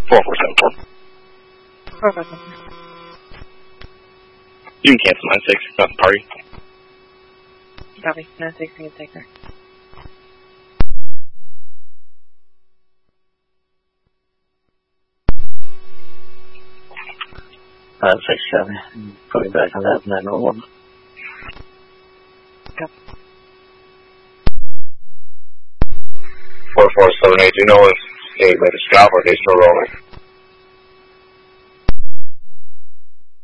4474. 4474. You can cancel 96. Not the party. Copy. 96, you can take her. 567. Put me back on that 911. Copy. 4478. Do you know if they let us stop or are they still rolling?